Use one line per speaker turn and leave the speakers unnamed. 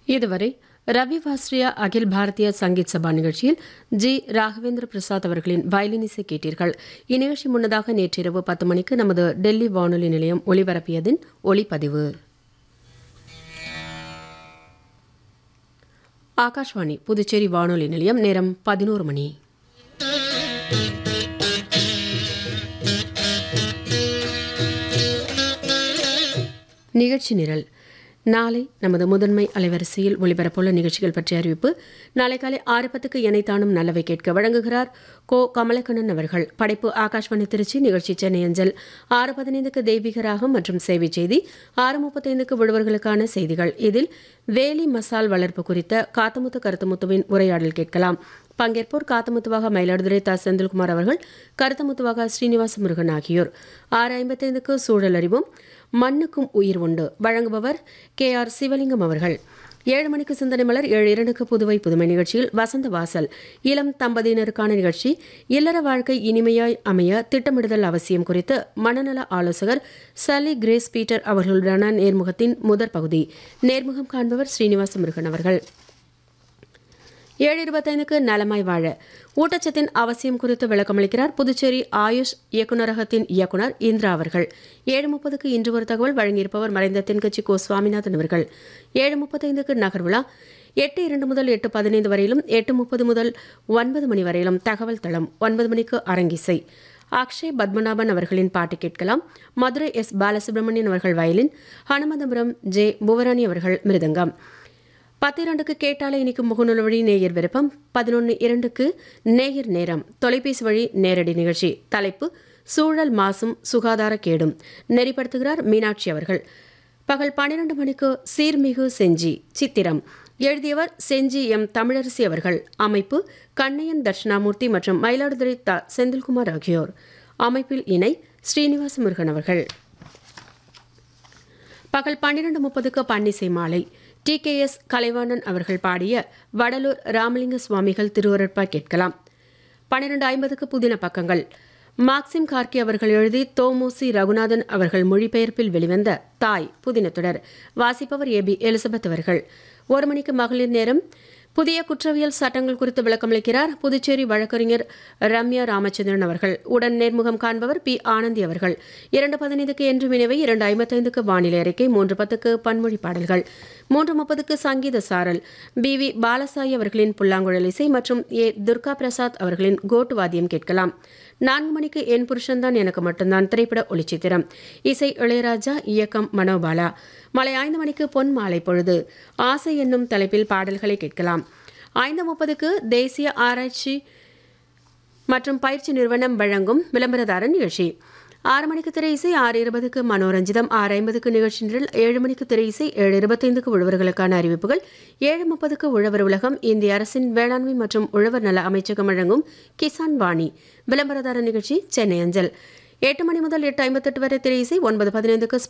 இதுவரை ரவி வாஸ்ரியா அகில் பாரதிய சங்கீத் சபா நிகழ்ச்சியில் ஜி ராகவேந்திர பிரசாத் அவர்களின் வயலின் இசை கேட்டீர்கள். இந்நிகழ்ச்சி முன்னதாக நேற்றிரவு 10 மணிக்கு நமது டெல்லி வானொலி நிலையம் ஒலிபரப்பியதின் ஒளிப்பதிவு. ஆகாஷ்வாணி புதுச்சேரி வானொலி நிலையம். நேரம் 11 மணி. நிகழ்ச்சி நிரல். நாளை நமது முதன்மை அலைவரிசையில் ஒலிபரப்புள்ள நிகழ்ச்சிகள் பற்றிய அறிவிப்பு. நாளை காலை 6:10க்கு இணைத்தானும் நல்லவை கேட்க வழங்குகிறார் கோ கமலக்கண்ணன் அவர்கள். படைப்பு ஆகாஷ்வாணி திருச்சி. நிகழ்ச்சி சென்னை அஞ்சல். 6:15க்கு தெய்வீக ராகம் மற்றும் சேவை செய்தி. 6:35க்கு விடுவர்களுக்கான செய்திகள். இதில் வேலி மசால் வளர்ப்பு குறித்த காத்தமுத்து கருத்தமுத்துவின் உரையாடல் கேட்கலாம். பங்கேற்போர் காத்தமுத்துவாக மயிலாடுதுறை தா செந்தில்குமார் அவர்கள், கருத்தமுத்துவாக ஸ்ரீனிவாச முருகன் ஆகியோர். 6:55க்கு சூழல் அறிவும் மண்ணுக்கும் உயிர் உண்டு வழங்குபவர் KR சிவலிங்கம் அவர்கள். 7 மணிக்கு சிந்தனை மலர். 7:02க்கு புதுவை புதுமை நிகழ்ச்சியில் வசந்த வாசல் இளம் தம்பதியினருக்கான நிகழ்ச்சி. இல்லற வாழ்க்கை இனிமையாய் அமைய திட்டமிடுதல் அவசியம் குறித்து மனநல ஆலோசகர் சலி கிரேஸ் பீட்டர் அவர்களுடனான நேர்முகத்தின் முதற் பகுதி. நேர்முகம் காண்பவர் ஸ்ரீனிவாச முருகன் அவர்கள். 7:25க்கு நலமாய் வாழ ஊட்டச்சத்தின் அவசியம் குறித்து விளக்கமளிக்கிறார் புதுச்சேரி ஆயுஷ் இயக்குநரகத்தின் இயக்குநர் இந்திரா அவர்கள். 7:30க்கு இன்று ஒரு தகவல் வழங்கியிருப்பவர் மறைந்த தென்கட்சி கோ சுவாமிநாதன் அவர்கள். 7:35க்கு நகர்விழா. 8:02 முதல் 8:15 வரையிலும் 8:30 முதல் 9 மணி வரையிலும் தகவல் தளம். 9 மணிக்கு அரங்கிசை. அக்ஷய் பத்மநாபன் அவர்களின் பாட்டு கேட்கலாம். மதுரை எஸ் பாலசுப்ரமணியன் அவர்கள் வயலின். ஹனுமந்தபுரம் ஜே புவராணி அவர்கள் மிருதங்கம். 10:02க்கு கேட்டாலே இனிக்கும் முகநூல் வழி நேயர் விருப்பம். 11:02க்கு நேயர் நேரம் தொலைபேசி வழி நேரடி நிகழ்ச்சி. தலைப்பு சூழல் மாசும் சுகாதார கேடும். நெறிப்படுத்துகிறார் மீனாட்சி அவர்கள். பகல் 12 மணிக்கு சீர்மிகு செஞ்சி சித்திரம். எழுதியவர் செஞ்சி எம் தமிழரசி அவர்கள். அமைப்பு கண்ணையன் தட்சிணாமூர்த்தி மற்றும் மயிலாடுதுறை தா செந்தில்குமார் ஆகியோர். அமைப்பில் இணை ஸ்ரீனிவாச முருகன் அவர்கள். பகல் 12:30க்கு பன்னிசை மாலை. TKS கலைவாணன் அவர்கள் பாடிய வடலூர் ராமலிங்க சுவாமிகள் திருவருட்பா கேட்கலாம். 12:50க்கு புதின பக்கங்கள். மார்க்சிம் கார்கி அவர்கள் எழுதி தோமுசி ரகுநாதன் அவர்கள் மொழிபெயர்ப்பில் வெளிவந்த தாய் புதின தொடர். வாசிப்பவர் AB எலிசபெத் அவர்கள். 1 மணிக்கு மகளிர் நேரம். புதிய குற்றவியல் சட்டங்கள் குறித்து விளக்கமளிக்கிறார் புதுச்சேரி வழக்கறிஞர் ரம்யா ராமச்சந்திரன் அவர்கள். உடன் நேர்முகம் காண்பவர் P ஆனந்தி அவர்கள். 2:15க்கு என்று வினைவை. 2:55க்கு வானிலை அறிக்கை. 3:10க்கு பன்மொழி பாடல்கள். 3:30க்கு சங்கீத சாரல். BV பாலசாயி அவர்களின் புல்லாங்குழல் இசை மற்றும் A துர்கா பிரசாத் அவர்களின் கோட்டு வாத்தியம் கேட்கலாம். 4 மணிக்கு என் புருஷன்தான் எனக்கு மட்டும்தான் திரைப்பட ஒளிச்சித்திரம். இசை இளையராஜா, இயக்கம் மனோபாலா. மாலை 5 மணிக்கு பொன் மாலை பொழுது. ஆசை என்னும் தலைப்பில் பாடல்களை கேட்கலாம். 5:30க்கு தேசிய ஆராய்ச்சி மற்றும் பயிற்சி நிறுவனம் வழங்கும் விளம்பரதாரர் நிகழ்ச்சி. 6 மணிக்கு திரை இசை. 6:20க்கு மனோரஞ்சிதம். 6:50க்கு நிகழ்ச்சி நிரல். 7 மணிக்கு திரை இசை. 7:25க்கு உழவர்களுக்கான அறிவிப்புகள். 7:30க்கு உழவர் உலகம். இந்திய அரசின் வேளாண்மை மற்றும் உழவர் நல அமைச்சகம் வழங்கும் கிசான் வாணி விளம்பரதாரர் நிகழ்ச்சி சென்னை அஞ்சல். 8 மணி முதல் 8:58 வரை திரை இசை. 9:15க்கு